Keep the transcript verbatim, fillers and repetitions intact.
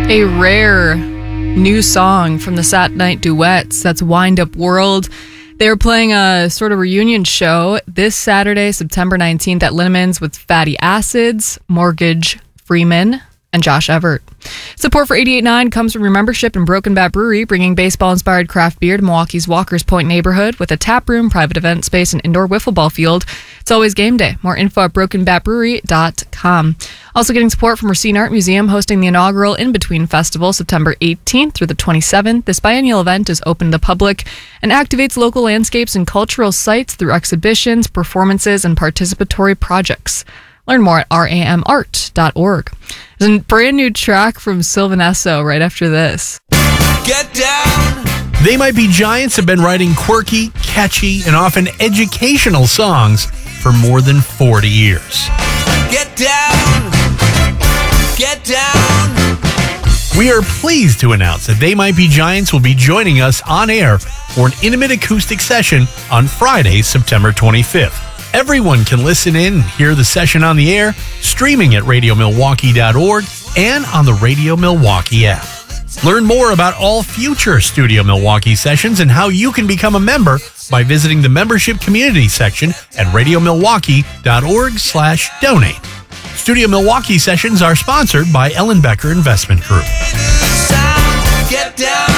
A rare new song from the Sat Night Duets. That's Wind Up World. They were playing a sort of reunion show this Saturday, September nineteenth at Linneman's with Fatty Acids, Mortgage Freeman, and Josh Everett. Support for eighty-eight point nine comes from your membership in Broken Bat Brewery, bringing baseball-inspired craft beer to Milwaukee's Walker's Point neighborhood with a tap room, private event space, and indoor wiffle ball field. It's always game day. More info at broken bat brewery dot com. Also getting support from Racine Art Museum, hosting the inaugural In-Between Festival September eighteenth through the twenty-seventh. This biennial event is open to the public and activates local landscapes and cultural sites through exhibitions, performances, and participatory projects. Learn more at ram art dot org. There's a brand new track from Sylvan Esso right after this. Get down! They Might Be Giants have been writing quirky, catchy, and often educational songs for more than forty years. Get down! Get down! We are pleased to announce that They Might Be Giants will be joining us on air for an intimate acoustic session on Friday, September twenty-fifth. Everyone can listen in and hear the session on the air, streaming at radio milwaukee dot org and on the Radio Milwaukee app. Learn more about all future Studio Milwaukee sessions and how you can become a member by visiting the membership community section at radio milwaukee dot org slash donate. Studio Milwaukee sessions are sponsored by Ellen Becker Investment Group. Get down!